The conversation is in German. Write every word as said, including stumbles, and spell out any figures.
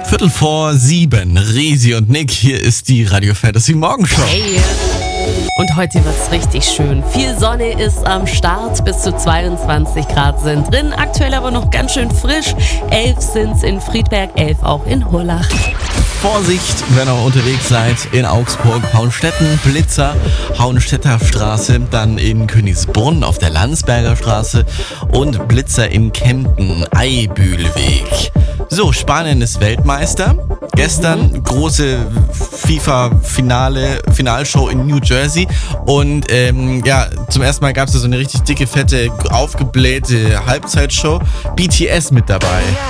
Viertel vor sieben. Resi und Nick, hier ist die Radio Fantasy Morgenshow. Hey. Und heute wird's richtig schön. Viel Sonne ist am Start, bis zu zweiundzwanzig Grad sind drin. Aktuell aber noch ganz schön frisch. elf sind's in Friedberg, elf auch in Hurlach. Vorsicht, wenn ihr unterwegs seid in Augsburg, Hauenstetten, Blitzer, Hauenstädter Straße, dann in Königsbrunn auf der Landsberger Straße und Blitzer in Kempten, Eibühlweg. So, Spanien ist Weltmeister. Gestern große FIFA-Finale, Finalshow in New Jersey und ähm, ja, zum ersten Mal gab es da so eine richtig dicke, fette, aufgeblähte Halbzeitshow. B T S mit dabei.